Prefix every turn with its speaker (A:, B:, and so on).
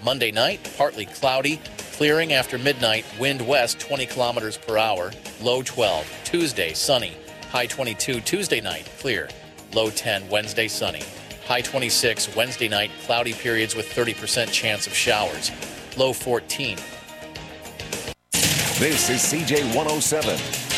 A: Monday night, partly cloudy, clearing after midnight, wind west 20 kilometers per hour, low 12. Tuesday, sunny, high 22. Tuesday night, clear, low 10. Wednesday, sunny, high 26. Wednesday night, cloudy periods with 30% chance of showers, low 14.
B: This is CJ 107.